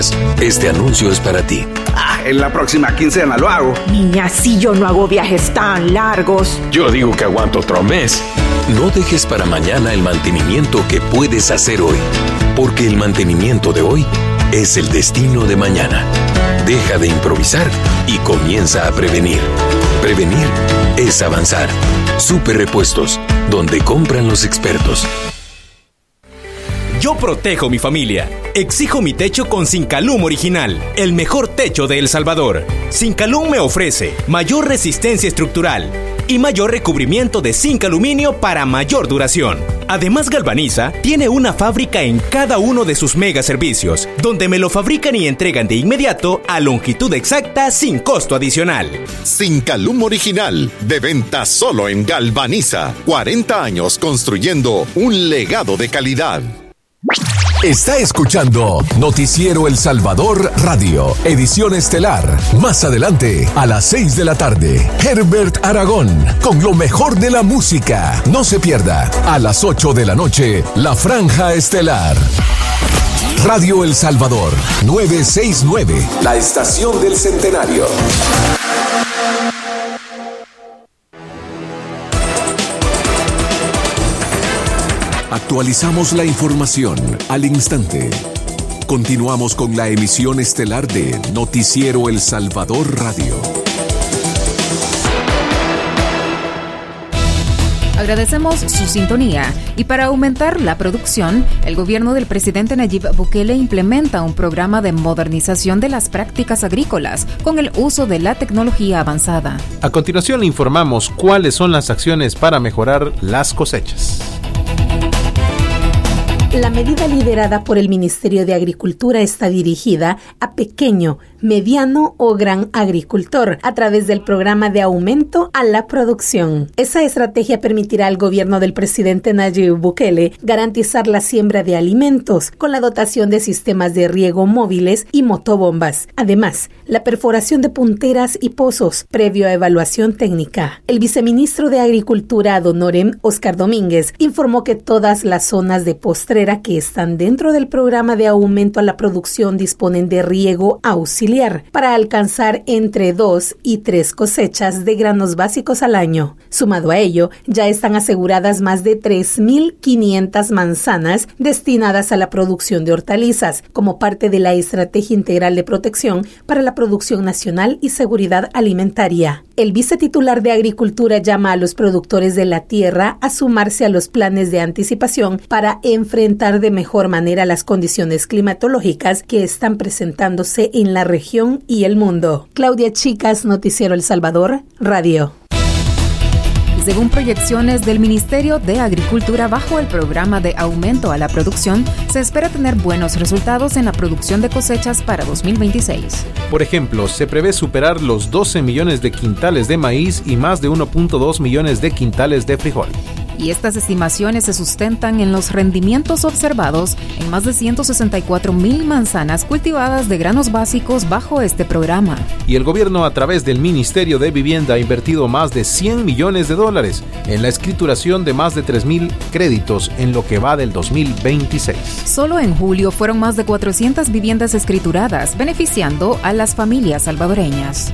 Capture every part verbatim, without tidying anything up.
Este anuncio es para ti. Ah, en la próxima quincena lo hago. Niña, si yo no hago viajes tan largos. Yo digo que aguanto otro mes. No dejes para mañana el mantenimiento que puedes hacer hoy, porque el mantenimiento de hoy es el destino de mañana. Deja de improvisar y comienza a prevenir. Prevenir es avanzar. Super Repuestos, donde compran los expertos. Yo protejo mi familia. Exijo mi techo con Sincalum Original, el mejor techo de El Salvador. Sincalum me ofrece mayor resistencia estructural y mayor recubrimiento de zinc aluminio para mayor duración. Además, Galvaniza tiene una fábrica en cada uno de sus mega servicios, donde me lo fabrican y entregan de inmediato a longitud exacta sin costo adicional. Sincalum Original, de venta solo en Galvaniza. cuarenta años construyendo un legado de calidad. Está escuchando Noticiero El Salvador Radio, edición estelar. Más adelante, a las seis de la tarde, Herbert Aragón, con lo mejor de la música. No se pierda, a las ocho de la noche, La Franja Estelar. Radio El Salvador, novecientos sesenta y nueve, la estación del centenario. Actualizamos la información al instante. Continuamos con la emisión estelar de Noticiero El Salvador Radio. Agradecemos su sintonía y para aumentar la producción, el gobierno del presidente Nayib Bukele implementa un programa de modernización de las prácticas agrícolas con el uso de la tecnología avanzada. A continuación le informamos cuáles son las acciones para mejorar las cosechas. La medida liderada por el Ministerio de Agricultura está dirigida a pequeño, mediano o gran agricultor a través del programa de aumento a la producción. Esa estrategia permitirá al gobierno del presidente Nayib Bukele garantizar la siembra de alimentos con la dotación de sistemas de riego móviles y motobombas. Además, la perforación de punteras y pozos previo a evaluación técnica. El viceministro de Agricultura ad honorem, Oscar Domínguez, informó que todas las zonas de postrera que están dentro del programa de aumento a la producción disponen de riego auxiliar para alcanzar entre dos y tres cosechas de granos básicos al año. Sumado a ello, ya están aseguradas más de tres mil quinientas manzanas destinadas a la producción de hortalizas, como parte de la Estrategia Integral de Protección para la Producción Nacional y Seguridad Alimentaria. El vicetitular de Agricultura llama a los productores de la tierra a sumarse a los planes de anticipación para enfrentar de mejor manera las condiciones climatológicas que están presentándose en la región y el mundo. Claudia Chicas, Noticiero El Salvador, Radio. Según proyecciones del Ministerio de Agricultura bajo el programa de aumento a la producción, se espera tener buenos resultados en la producción de cosechas para dos mil veintiséis. Por ejemplo, se prevé superar los doce millones de quintales de maíz y más de uno punto dos millones de quintales de frijol. Y estas estimaciones se sustentan en los rendimientos observados en más de ciento sesenta y cuatro mil manzanas cultivadas de granos básicos bajo este programa. Y el gobierno, a través del Ministerio de Vivienda, ha invertido más de cien millones de dólares en la escrituración de más de tres mil créditos en lo que va del dos mil veintiséis. Solo en julio fueron más de cuatrocientas viviendas escrituradas, beneficiando a las familias salvadoreñas.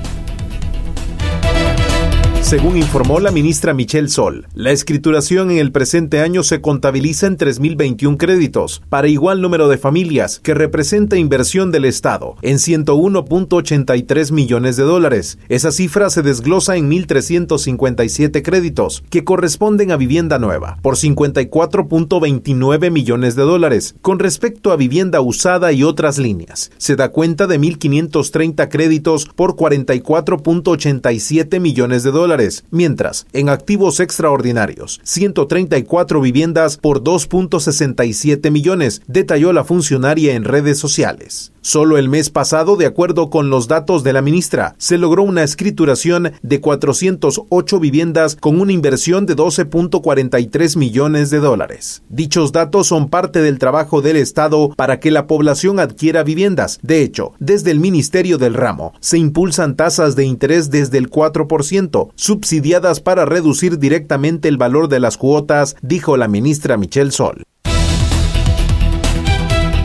Según informó la ministra Michelle Sol, la escrituración en el presente año se contabiliza en tres mil veintiún créditos para igual número de familias, que representa inversión del Estado en ciento uno punto ochenta y tres millones de dólares. Esa cifra se desglosa en mil trescientos cincuenta y siete créditos, que corresponden a vivienda nueva, por cincuenta y cuatro punto veintinueve millones de dólares. Con respecto a vivienda usada y otras líneas, se da cuenta de mil quinientos treinta créditos por cuarenta y cuatro punto ochenta y siete millones de dólares. Mientras, en activos extraordinarios, ciento treinta y cuatro viviendas por dos punto sesenta y siete millones, detalló la funcionaria en redes sociales. Solo el mes pasado, de acuerdo con los datos de la ministra, se logró una escrituración de cuatrocientas ocho viviendas con una inversión de doce punto cuarenta y tres millones de dólares. Dichos datos son parte del trabajo del Estado para que la población adquiera viviendas. De hecho, desde el Ministerio del Ramo, se impulsan tasas de interés desde el cuatro por ciento, subsidiadas para reducir directamente el valor de las cuotas, dijo la ministra Michelle Sol.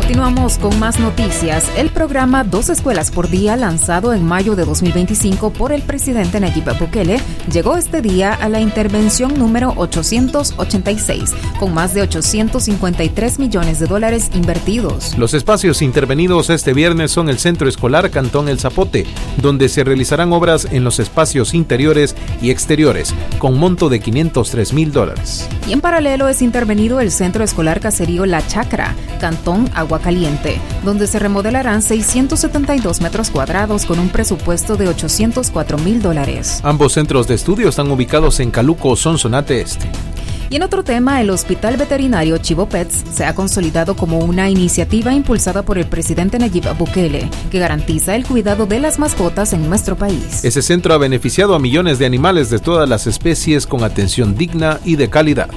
Continuamos con más noticias. El programa Dos Escuelas por Día, lanzado en mayo de dos mil veinticinco por el presidente Nayib Bukele, llegó este día a la intervención número ochocientos ochenta y seis, con más de ochocientos cincuenta y tres millones de dólares invertidos. Los espacios intervenidos este viernes son el Centro Escolar Cantón El Zapote, donde se realizarán obras en los espacios interiores y exteriores, con monto de quinientos tres mil dólares. Y en paralelo es intervenido el Centro Escolar Caserío La Chacra, Cantón Agua Caliente, donde se remodelarán seiscientos setenta y dos metros cuadrados con un presupuesto de ochocientos cuatro mil dólares. Ambos centros de estudio están ubicados en Caluco, Sonsonate Este. Y en otro tema, el Hospital Veterinario Chivo Pets se ha consolidado como una iniciativa impulsada por el presidente Nayib Bukele, que garantiza el cuidado de las mascotas en nuestro país. Ese centro ha beneficiado a millones de animales de todas las especies con atención digna y de calidad.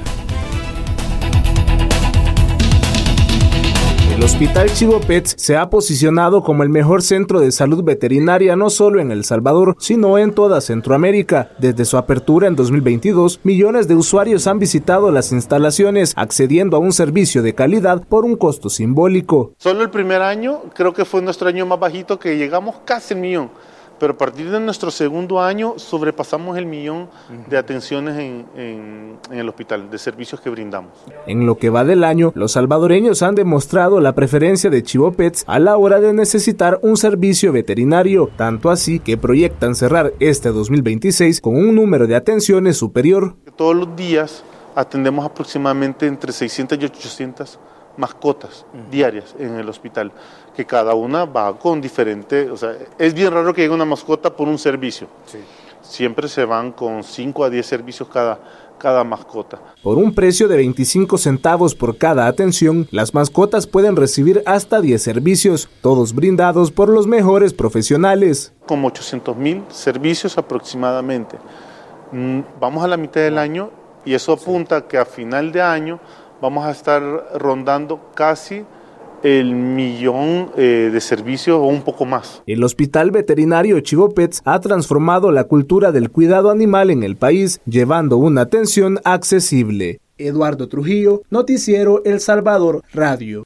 El Hospital Chivo Pets se ha posicionado como el mejor centro de salud veterinaria no solo en El Salvador, sino en toda Centroamérica. Desde su apertura en dos mil veintidós, millones de usuarios han visitado las instalaciones, accediendo a un servicio de calidad por un costo simbólico. Solo el primer año creo que fue nuestro año más bajito, que llegamos casi al millón. Pero a partir de nuestro segundo año sobrepasamos el millón de atenciones en, en, en el hospital, de servicios que brindamos. En lo que va del año, los salvadoreños han demostrado la preferencia de Chivo Pets a la hora de necesitar un servicio veterinario, tanto así que proyectan cerrar este dos mil veintiséis con un número de atenciones superior. Todos los días atendemos aproximadamente entre seiscientas y ochocientas mascotas uh-huh. diarias en el hospital, que cada una va con diferente, o sea, es bien raro que llegue una mascota por un servicio. Sí. Siempre se van con cinco a diez servicios cada, cada mascota. Por un precio de veinticinco centavos por cada atención, las mascotas pueden recibir hasta diez servicios, todos brindados por los mejores profesionales. Como ochocientos mil servicios aproximadamente. Vamos a la mitad del año y eso apunta a que a final de año vamos a estar rondando casi el millón eh, de servicios o un poco más. El Hospital Veterinario Chivo Pets ha transformado la cultura del cuidado animal en el país, llevando una atención accesible. Eduardo Trujillo, Noticiero El Salvador Radio.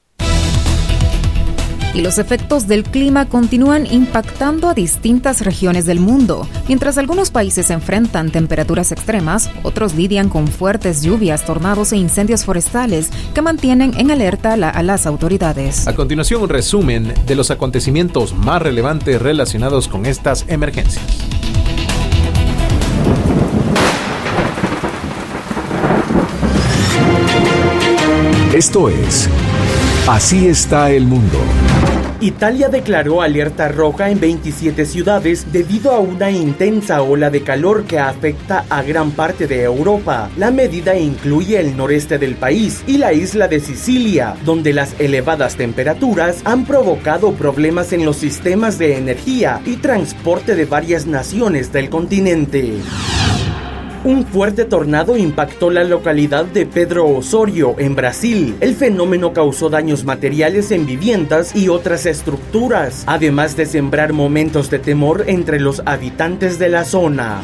Y los efectos del clima continúan impactando a distintas regiones del mundo. Mientras algunos países enfrentan temperaturas extremas, otros lidian con fuertes lluvias, tornados e incendios forestales que mantienen en alerta a, la, a las autoridades. A continuación, un resumen de los acontecimientos más relevantes relacionados con estas emergencias. Esto es Así está el mundo. Italia declaró alerta roja en veintisiete ciudades debido a una intensa ola de calor que afecta a gran parte de Europa. La medida incluye el noreste del país y la isla de Sicilia, donde las elevadas temperaturas han provocado problemas en los sistemas de energía y transporte de varias naciones del continente. Un fuerte tornado impactó la localidad de Pedro Osorio, en Brasil. El fenómeno causó daños materiales en viviendas y otras estructuras, además de sembrar momentos de temor entre los habitantes de la zona.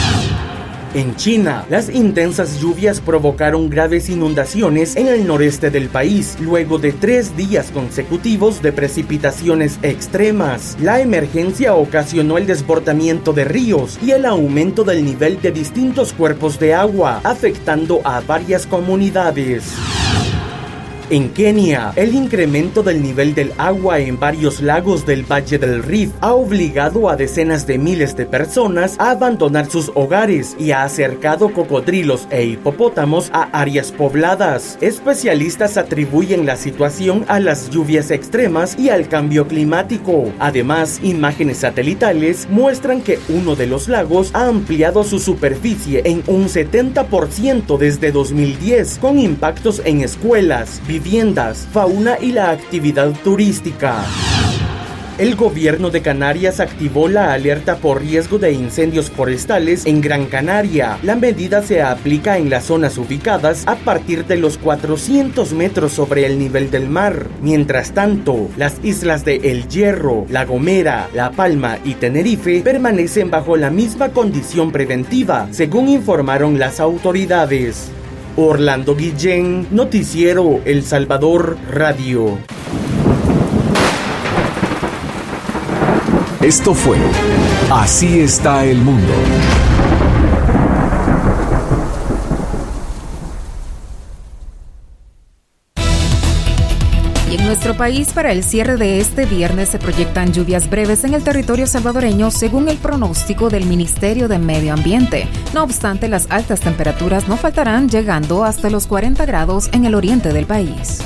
En China, las intensas lluvias provocaron graves inundaciones en el noreste del país, luego de tres días consecutivos de precipitaciones extremas. La emergencia ocasionó el desbordamiento de ríos y el aumento del nivel de distintos cuerpos de agua, afectando a varias comunidades. En Kenia, el incremento del nivel del agua en varios lagos del Valle del Rift ha obligado a decenas de miles de personas a abandonar sus hogares y ha acercado cocodrilos e hipopótamos a áreas pobladas. Especialistas atribuyen la situación a las lluvias extremas y al cambio climático. Además, imágenes satelitales muestran que uno de los lagos ha ampliado su superficie en un setenta por ciento desde dos mil diez, con impactos en escuelas, viviendas, fauna y la actividad turística. El gobierno de Canarias activó la alerta por riesgo de incendios forestales en Gran Canaria. La medida se aplica en las zonas ubicadas a partir de los cuatrocientos metros sobre el nivel del mar. Mientras tanto, las islas de El Hierro, La Gomera, La Palma y Tenerife permanecen bajo la misma condición preventiva, según informaron las autoridades. Orlando Guillén, Noticiero El Salvador Radio. Esto fue Así está el mundo. En nuestro país, para el cierre de este viernes se proyectan lluvias breves en el territorio salvadoreño según el pronóstico del Ministerio de Medio Ambiente. No obstante, las altas temperaturas no faltarán, llegando hasta los cuarenta grados en el oriente del país.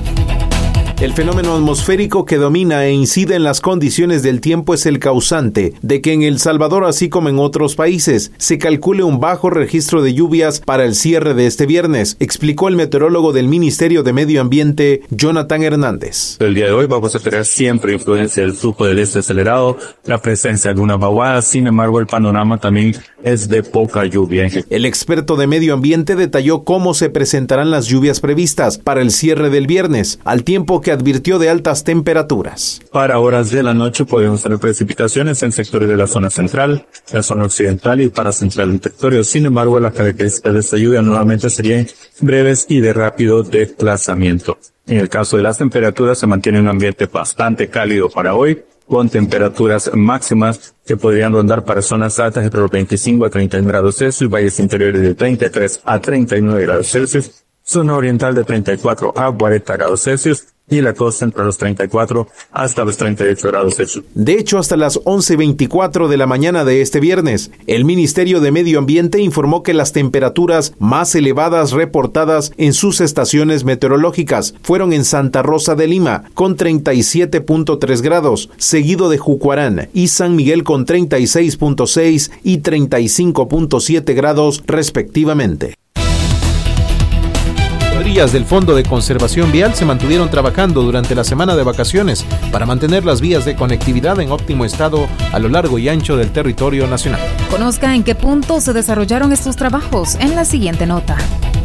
El fenómeno atmosférico que domina e incide en las condiciones del tiempo es el causante de que en El Salvador, así como en otros países, se calcule un bajo registro de lluvias para el cierre de este viernes, explicó el meteorólogo del Ministerio de Medio Ambiente, Jonathan Hernández. El día de hoy vamos a tener siempre influencia del flujo del este acelerado, la presencia de una vaguada, sin embargo el panorama también es de poca lluvia. El experto de Medio Ambiente detalló cómo se presentarán las lluvias previstas para el cierre del viernes, al tiempo que advirtió de altas temperaturas. Para horas de la noche podemos tener precipitaciones en sectores de la zona central, la zona occidental y para central del territorio. Sin embargo, las características de esta lluvia nuevamente serían breves y de rápido desplazamiento. En el caso de las temperaturas, se mantiene un ambiente bastante cálido para hoy, con temperaturas máximas que podrían rondar para zonas altas entre los veinticinco a treinta grados Celsius, valles interiores de treinta y tres a treinta y nueve grados Celsius, zona oriental de treinta y cuatro a cuarenta grados Celsius, y la costa entre los treinta y cuatro hasta los treinta y ocho grados Celsius. De hecho, hasta las once veinticuatro de la mañana de este viernes, el Ministerio de Medio Ambiente informó que las temperaturas más elevadas reportadas en sus estaciones meteorológicas fueron en Santa Rosa de Lima, con treinta y siete punto tres grados, seguido de Jucuarán y San Miguel con treinta y seis punto seis y treinta y cinco punto siete grados respectivamente. Cuadrillas del Fondo de Conservación Vial se mantuvieron trabajando durante la semana de vacaciones para mantener las vías de conectividad en óptimo estado a lo largo y ancho del territorio nacional. Conozca en qué punto se desarrollaron estos trabajos en la siguiente nota.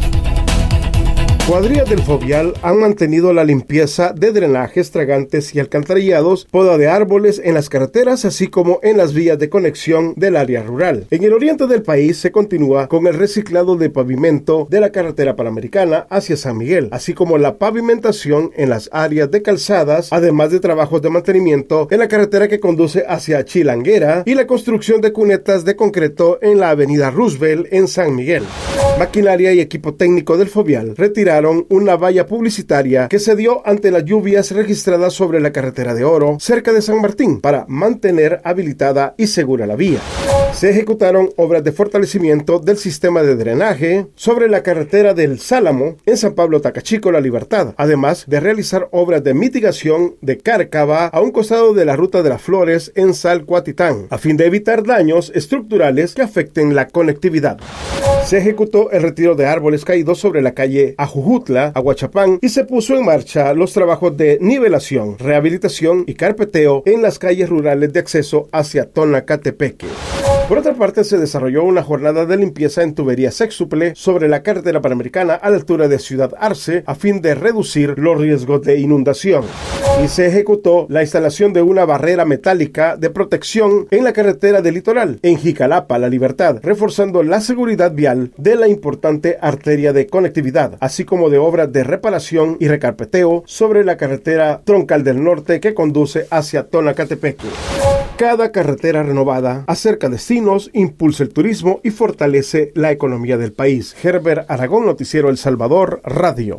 Cuadrillas del Fovial han mantenido la limpieza de drenajes, tragantes y alcantarillados, poda de árboles en las carreteras, así como en las vías de conexión del área rural. En el oriente del país se continúa con el reciclado de pavimento de la carretera panamericana hacia San Miguel, así como la pavimentación en las áreas de calzadas, además de trabajos de mantenimiento en la carretera que conduce hacia Chilanguera y la construcción de cunetas de concreto en la avenida Roosevelt en San Miguel. Maquinaria y equipo técnico del Fovial retiraron una valla publicitaria que se dio ante las lluvias registradas sobre la carretera de Oro, cerca de San Martín, para mantener habilitada y segura la vía. Se ejecutaron obras de fortalecimiento del sistema de drenaje sobre la carretera del Sálamo en San Pablo Tacachico, La Libertad, además de realizar obras de mitigación de cárcava a un costado de la ruta de las Flores en Salcuatitán, a fin de evitar daños estructurales que afecten la conectividad. Se ejecutó el retiro de árboles caídos sobre la calle Ajujutla, Aguachapán, y se puso en marcha los trabajos de nivelación, rehabilitación y carpeteo en las calles rurales de acceso hacia Tonacatepeque. Por otra parte, se desarrolló una jornada de limpieza en tubería sextuple sobre la carretera panamericana a la altura de Ciudad Arce, a fin de reducir los riesgos de inundación. Y se ejecutó la instalación de una barrera metálica de protección en la carretera del Litoral, en Jicalapa, La Libertad, reforzando la seguridad vial de la importante arteria de conectividad, así como de obras de reparación y recarpeteo sobre la carretera troncal del norte que conduce hacia Tonacatepeque. Cada carretera renovada acerca destinos, impulsa el turismo y fortalece la economía del país. Herbert Aragón, Noticiero El Salvador, Radio.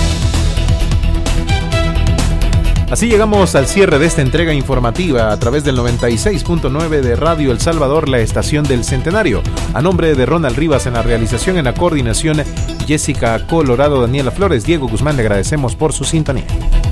Así llegamos al cierre de esta entrega informativa a través del noventa y seis punto nueve de Radio El Salvador, la estación del Centenario. A nombre de Ronald Rivas en la realización, en la coordinación, Jessica Colorado, Daniela Flores, Diego Guzmán, le agradecemos por su sintonía.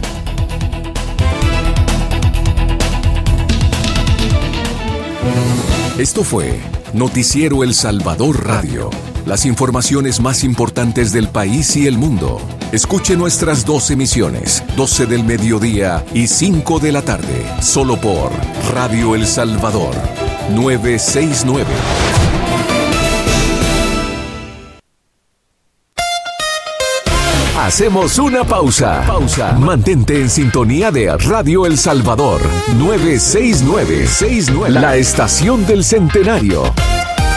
Esto fue Noticiero El Salvador Radio. Las informaciones más importantes del país y el mundo. Escuche nuestras dos emisiones, doce del mediodía y cinco de la tarde, solo por Radio El Salvador, novecientos sesenta y nueve. Hacemos una pausa. Pausa. Mantente en sintonía de Radio El Salvador, novecientos sesenta y nueve, la estación del Centenario.